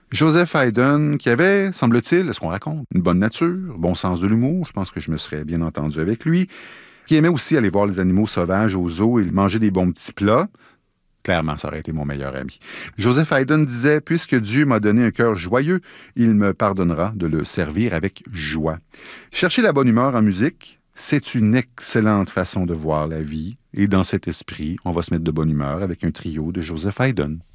Joseph Haydn, qui avait, semble-t-il, est-ce qu'on raconte, une bonne nature, bon sens de l'humour, je pense que je me serais bien entendu avec lui, qui aimait aussi aller voir les animaux sauvages au zoo et manger des bons petits plats. Clairement, ça aurait été mon meilleur ami. Joseph Haydn disait, puisque Dieu m'a donné un cœur joyeux, il me pardonnera de le servir avec joie. Chercher la bonne humeur en musique, c'est une excellente façon de voir la vie. Et dans cet esprit, on va se mettre de bonne humeur avec un trio de Joseph Haydn.